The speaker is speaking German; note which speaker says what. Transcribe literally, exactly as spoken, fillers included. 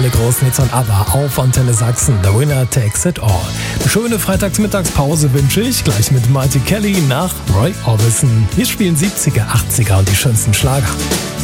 Speaker 1: Großnitz und ABBA auf Antenne Sachsen. The Winner Takes It All. Eine schöne Freitagsmittagspause wünsche ich gleich mit Mighty Kelly nach Roy Orbison. Wir spielen siebziger, achtziger und die schönsten Schlager.